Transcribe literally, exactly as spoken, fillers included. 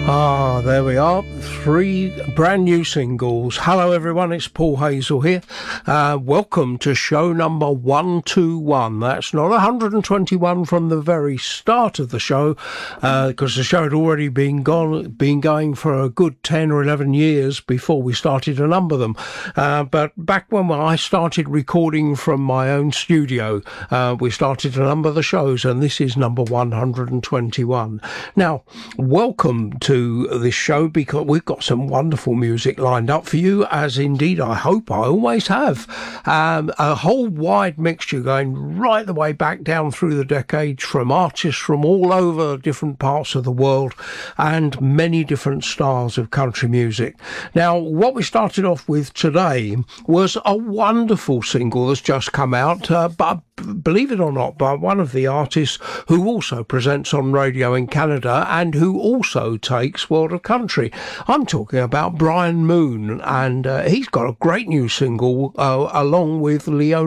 Ah, there we are. Three brand new singles. Hello everyone, it's Paul Hazel here. Uh, welcome to show number one twenty-one. That's not one hundred twenty-one from the very start of the show, because uh, the show had already been gone, been going for a good ten or eleven years before we started to number them. Uh, but back when I started recording from my own studio, uh, we started to number the shows, and this is number one hundred twenty-one. Now, welcome to this show, because we've got some wonderful music lined up for you, as indeed I hope I always have. Um, a whole wide mixture going right the way back down through the decades, from artists from all over different parts of the world and many different styles of country music. Now, what we started off with today was a wonderful single that's just come out, uh, but believe it or not, by one of the artists who also presents on radio in Canada and who also takes World of Country. I'm talking about Brian Moon, and uh, he's got a great new single uh, along with Leona